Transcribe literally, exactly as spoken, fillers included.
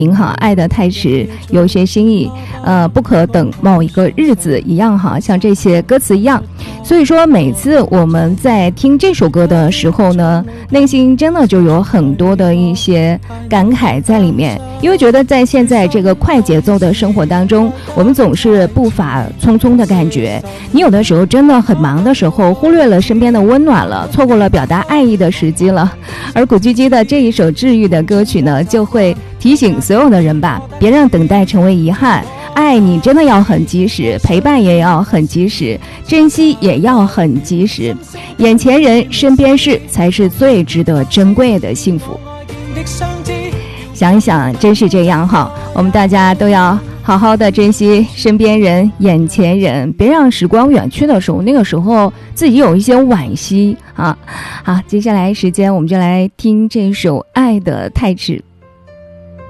哈，爱得太迟，有些心意，呃，不可等某一个日子一样哈，像这些歌词一样。所以说，每次我们在听这首歌的时候呢，内心真的就有很多的一些感慨在里面，因为觉得在现在这个快节奏的生活当中，我们总是步伐匆匆的感觉。你有的时候真的很忙的时候，忽略了身边的温暖了，错过了表达爱意的时机了。而古巨基的这一首治愈的歌曲呢，就会提醒所有的人吧，别让等待成为遗憾，爱你真的要很及时，陪伴也要很及时，珍惜也要很及时，眼前人身边事才是最值得珍贵的幸福。想一想，真是这样哈，我们大家都要好好的珍惜身边人眼前人，别让时光远去的时候，那个时候自己有一些惋惜啊。好，接下来时间我们就来听这首《爱得太迟》。